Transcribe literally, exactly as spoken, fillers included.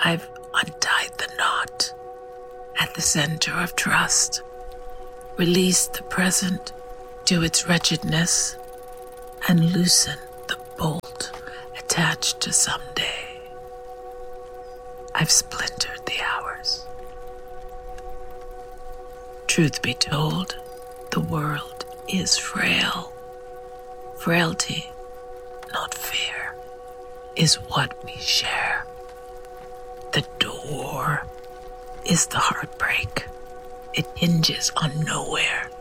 I've untied the knot at the center of trust, released the present to its wretchedness, and loosened the bolt attached to someday. I've splintered the hours. Truth be told, the world is frail. Frailty, not fear, is what we share. The door is the heartbreak. It hinges on nowhere.